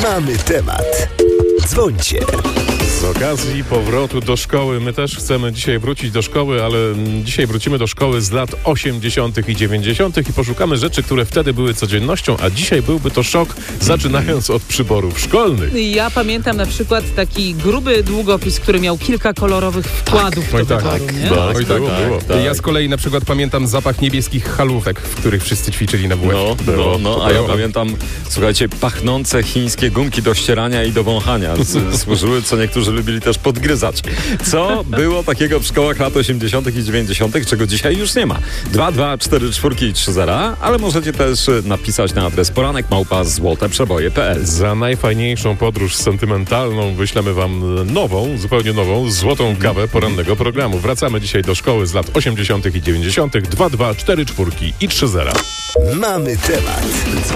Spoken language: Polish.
Mamy temat. Dzwońcie. Z okazji powrotu do szkoły, my też chcemy dzisiaj wrócić do szkoły, ale dzisiaj wrócimy do szkoły z lat 80. i 90. i poszukamy rzeczy, które wtedy były codziennością, a dzisiaj byłby to szok, zaczynając od przyborów szkolnych. Ja pamiętam na przykład taki gruby długopis, który miał kilka kolorowych wkładów do wyboru, nie? Było. Ja z kolei na przykład pamiętam zapach niebieskich halówek, w których wszyscy ćwiczyli na WF. A ja pamiętam, słuchajcie, pachnące chińskie gumki do ścierania i do wąchania. Służyły, co niektórzy lubili też podgryzać. Co było takiego w szkołach lat 80. i 90., czego dzisiaj już nie ma? 224 i 30, ale możecie też napisać na adres poranek@złoteprzeboje.pl. Za najfajniejszą podróż sentymentalną wyślemy wam zupełnie nową, złotą kawę porannego programu. Wracamy dzisiaj do szkoły z lat 80. i 90. 224 i 30. Mamy temat.